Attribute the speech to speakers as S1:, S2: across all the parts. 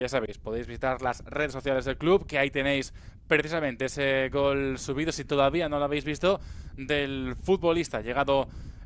S1: Ya sabéis, podéis visitar las redes sociales del club, que ahí tenéis precisamente ese gol subido, si todavía no lo habéis visto, del futbolista llegado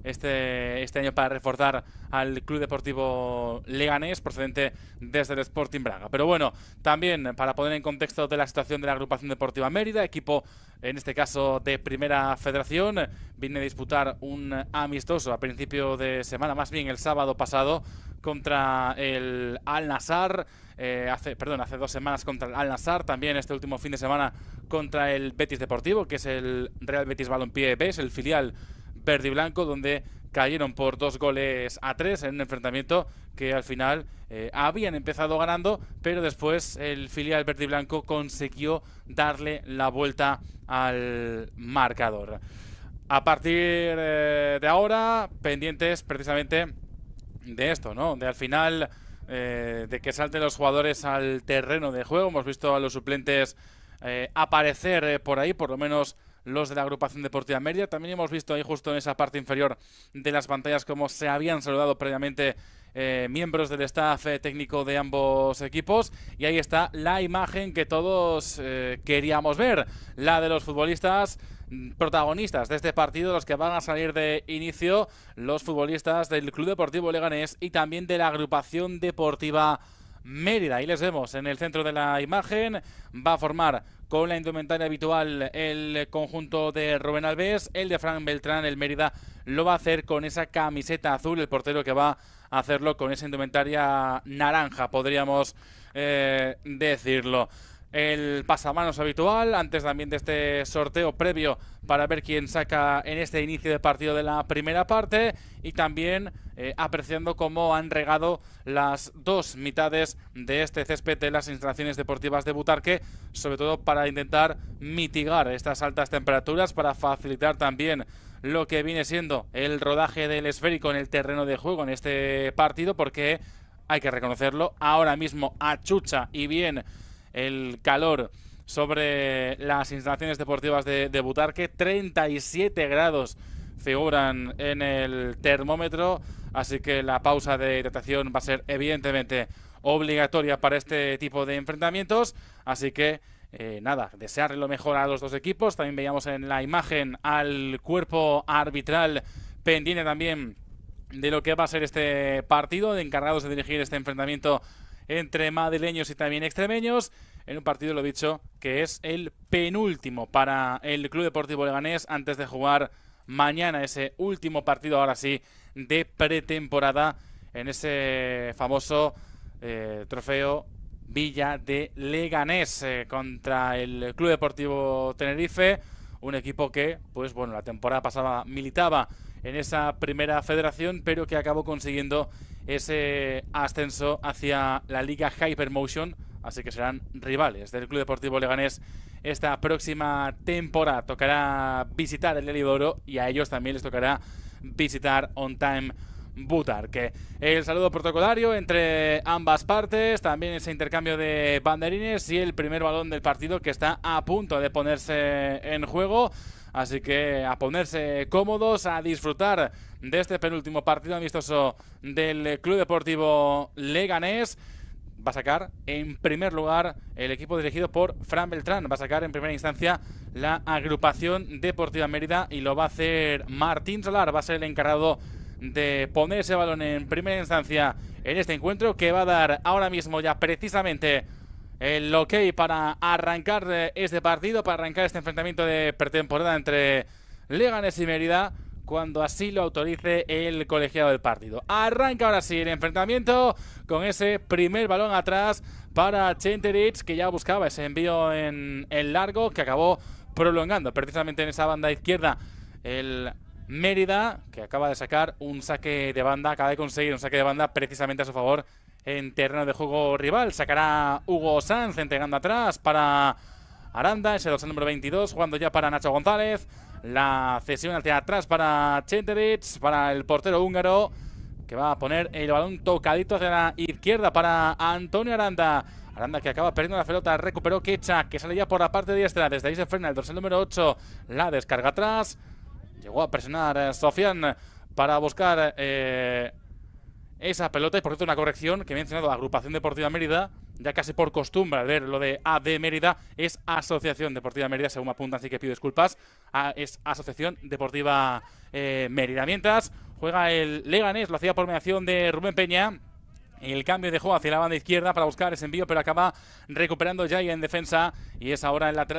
S1: este año para reforzar al Club Deportivo Leganés, procedente desde el Sporting Braga. Pero bueno, también para poner en contexto de la situación de la Agrupación Deportiva Mérida, equipo en este caso de Primera Federación, viene a disputar un amistoso a principio de semana, más bien el sábado pasado, contra el Al-Nassr. Hace 2 semanas contra el Al-Nassr, también este último fin de semana contra el Betis Deportivo, que es el Real Betis Balompié B, es el filial verde y blanco, donde cayeron por 2-3 en un enfrentamiento que al final habían empezado ganando, pero después el filial verde y blanco consiguió darle la vuelta al marcador. A partir de ahora, pendientes precisamente de esto, ¿no? De al final de que salten los jugadores al terreno de juego. Hemos visto a los suplentes aparecer por ahí, por lo menos los de la Agrupación Deportiva Mérida. También hemos visto ahí justo en esa parte inferior de las pantallas cómo se habían saludado previamente miembros del staff técnico de ambos equipos, y ahí está la imagen que todos queríamos ver, la de los futbolistas protagonistas de este partido, los que van a salir de inicio, los futbolistas del Club Deportivo Leganés y también de la Agrupación Deportiva Mérida. Ahí les vemos en el centro de la imagen. Va a formar con la indumentaria habitual el conjunto de Rubén Alves. El de Fran Beltrán, el Mérida, lo va a hacer con esa camiseta azul. El portero que va a hacerlo con esa indumentaria naranja, podríamos decirlo. El pasamanos habitual, antes también de este sorteo previo para ver quién saca en este inicio de partido de la primera parte, y también apreciando cómo han regado las dos mitades de este césped de las instalaciones deportivas de Butarque, sobre todo para intentar mitigar estas altas temperaturas, para facilitar también lo que viene siendo el rodaje del esférico en el terreno de juego en este partido, porque hay que reconocerlo, ahora mismo achucha y bien el calor sobre las instalaciones deportivas de Butarque. 37 grados figuran en el termómetro, así que la pausa de hidratación va a ser evidentemente obligatoria para este tipo de enfrentamientos. Así que nada, desearle lo mejor a los dos equipos. También veíamos en la imagen al cuerpo arbitral pendiente también de lo que va a ser este partido, de encargados de dirigir este enfrentamiento entre madrileños y también extremeños, en un partido, lo dicho, que es el penúltimo para el Club Deportivo Leganés antes de jugar mañana ese último partido, ahora sí, de pretemporada en ese famoso trofeo Villa de Leganés contra el Club Deportivo Tenerife, un equipo que, pues bueno, la temporada pasada militaba en esa primera federación, pero que acabó consiguiendo ese ascenso hacia la Liga Hypermotion, así que serán rivales del Club Deportivo Leganés esta próxima temporada. Tocará visitar el Heliodoro y a ellos también les tocará visitar On Time Butarque. El saludo protocolario entre ambas partes, también ese intercambio de banderines y el primer balón del partido que está a punto de ponerse en juego. Así que a ponerse cómodos, a disfrutar de este penúltimo partido amistoso del Club Deportivo Leganés. Va a sacar en primer lugar el equipo dirigido por Fran Beltrán. Va a sacar en primera instancia la Agrupación Deportiva Mérida y lo va a hacer Martín Solar. Va a ser el encargado de poner ese balón en primera instancia en este encuentro, que va a dar ahora mismo ya precisamente el ok para arrancar este partido, para arrancar este enfrentamiento de pretemporada entre Leganés y Mérida, cuando así lo autorice el colegiado del partido. Arranca ahora sí el enfrentamiento con ese primer balón atrás para Centeric, que ya buscaba ese envío en largo, que acabó prolongando precisamente en esa banda izquierda el Mérida, que acaba de sacar un saque de banda, acaba de conseguir un saque de banda precisamente a su favor en terreno de juego rival. Sacará Hugo Sanz entregando atrás para Aranda, ese dorsal número 22, jugando ya para Nacho González. La cesión hacia atrás para Centeric, para el portero húngaro, que va a poner el balón tocadito hacia la izquierda para Antonio Aranda. Aranda, que acaba perdiendo la pelota, recuperó Quecha, que sale ya por la parte diestra. Desde ahí se frena el dorsal número 8, la descarga atrás. Llegó a presionar Sofian para buscar esa pelota. Y por cierto, una corrección que me ha mencionado la Agrupación Deportiva Mérida. ya casi por costumbre al ver lo de AD Mérida, es Asociación Deportiva Mérida, según me apuntan, así que pido disculpas. Es Asociación Deportiva Mérida. Mientras juega el Leganés, lo hacía por mediación de Rubén Peña. El cambio de juego hacia la banda izquierda para buscar ese envío, pero acaba recuperando ya en defensa, y es ahora el lateral